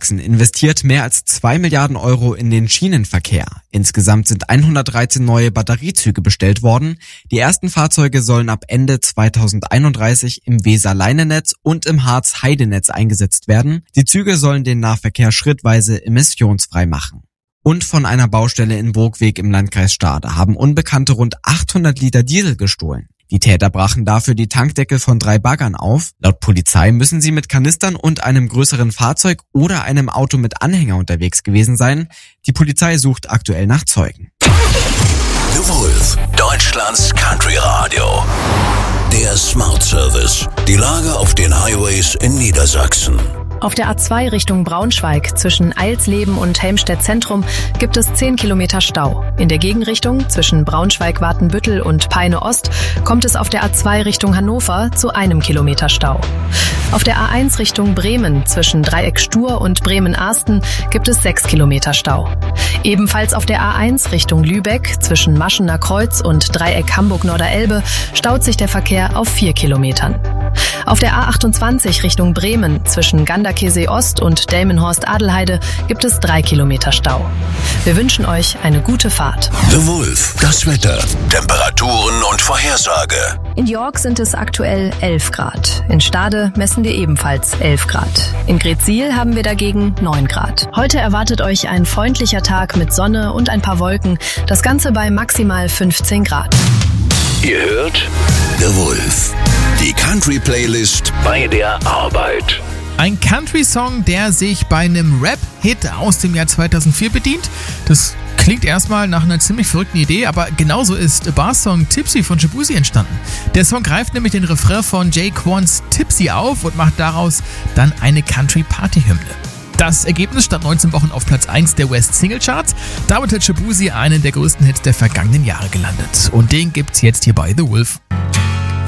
Niedersachsen investiert mehr als 2 Milliarden Euro in den Schienenverkehr. Insgesamt sind 113 neue Batteriezüge bestellt worden. Die ersten Fahrzeuge sollen ab Ende 2031 im Weser-Leinenetz und im Harz-Heidenetz eingesetzt werden. Die Züge sollen den Nahverkehr schrittweise emissionsfrei machen. Und von einer Baustelle in Burgweg im Landkreis Stade haben Unbekannte rund 800 Liter Diesel gestohlen. Die Täter brachen dafür die Tankdeckel von 3 Baggern auf. Laut Polizei müssen sie mit Kanistern und einem größeren Fahrzeug oder einem Auto mit Anhänger unterwegs gewesen sein. Die Polizei sucht aktuell nach Zeugen. The Wolf, Deutschlands Country Radio. Der Smart Service. Die Lage auf den Highways in Niedersachsen. Auf der A2 Richtung Braunschweig zwischen Eilsleben und Helmstedt Zentrum gibt es 10 Kilometer Stau. In der Gegenrichtung zwischen Braunschweig-Watenbüttel und Peine Ost kommt es auf der A2 Richtung Hannover zu 1 Kilometer Stau. Auf der A1 Richtung Bremen zwischen Dreieck Stur und Bremen-Arsten gibt es 6 Kilometer Stau. Ebenfalls auf der A1 Richtung Lübeck zwischen Maschener Kreuz und Dreieck Hamburg-Norderelbe staut sich der Verkehr auf 4 Kilometern. Auf der A28 Richtung Bremen zwischen Ganderkesee Ost und Delmenhorst-Adelheide gibt es 3 Kilometer Stau. Wir wünschen euch eine gute Fahrt. The Wolf, das Wetter, Temperaturen und Vorhersage. In York sind es aktuell 11 Grad. In Stade messen wir ebenfalls 11 Grad. In Greetsiel haben wir dagegen 9 Grad. Heute erwartet euch ein freundlicher Tag mit Sonne und ein paar Wolken. Das Ganze bei maximal 15 Grad. Ihr hört The Wolf, die Country-Playlist bei der Arbeit. Ein Country-Song, der sich bei einem Rap-Hit aus dem Jahr 2004 bedient. Das klingt erstmal nach einer ziemlich verrückten Idee, aber genauso ist A Bar-Song Tipsy von Shaboozey entstanden. Der Song greift nämlich den Refrain von Jay Kwons Tipsy auf und macht daraus dann eine Country-Party-Hymne. Das Ergebnis stand 19 Wochen auf Platz 1 der West Single Charts. Damit hat Shaboozey einen der größten Hits der vergangenen Jahre gelandet. Und den gibt's jetzt hier bei The Wolf.